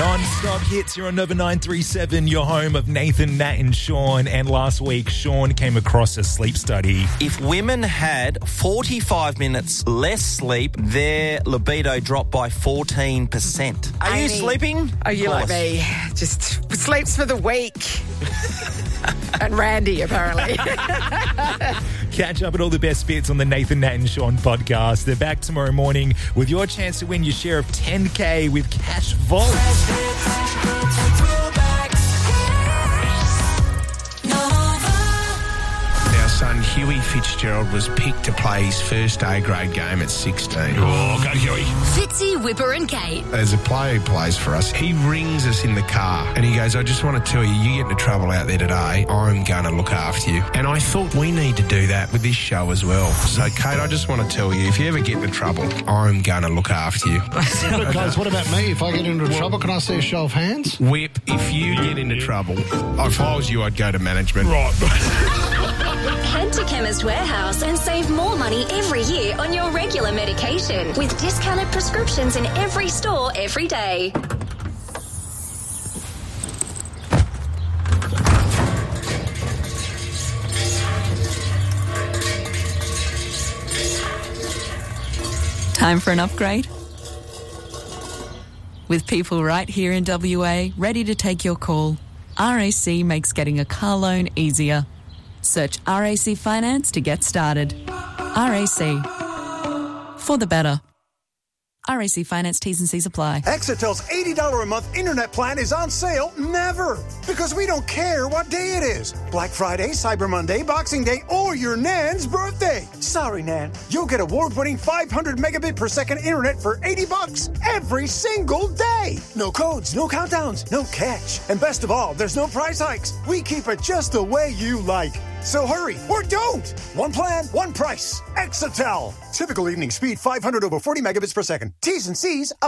Non-stop hits here on Nova 937, your home of Nathan, Nat and Sean. And last week, Sean came across a sleep study. If women had 45 minutes less sleep, their libido dropped by 14%. Are you sleeping? Are you like me? Just sleeps for the week. And Randy, apparently. Catch up at all the best bits on the Nathan, Nat and Sean podcast. They're back tomorrow morning with your chance to win your share of 10K with Cash Vault. Our son Huey Fitzgerald was picked to play his first A-grade game at 16. Oh, go Huey. Fitzy, Whipper and Kate. As a player who plays for us, he rings us in the car and he goes, I just want to tell you, you get into trouble out there today, I'm going to look after you. And I thought we need to do that with this show as well. So, Kate, I just want to tell you, if you ever get into trouble, I'm going to look after you. Look, guys, what about me? If I get into trouble, can I see a show of hands? Whip, if you get into trouble, if I was you, I'd go to management. Right. Head to Chemist Warehouse and save more money every year on your regular medication with discounted prescriptions in every store every day. Time for an upgrade? With people right here in WA ready to take your call, RAC makes getting a car loan easier. Search RAC Finance to get started. RAC. For the better. RAC Finance T's and C's apply. Exitel's $80 a month internet plan is on sale never. Because we don't care what day it is. Black Friday, Cyber Monday, Boxing Day, or your Nan's birthday. Sorry, Nan. You'll get award-winning 500 megabit per second internet for $80 every single day. No codes, no countdowns, no catch. And best of all, there's no price hikes. We keep it just the way you like. So hurry, or don't. One plan, one price. Exitel. Typical evening speed, 500 over 40 megabits per second. T's and C's apply.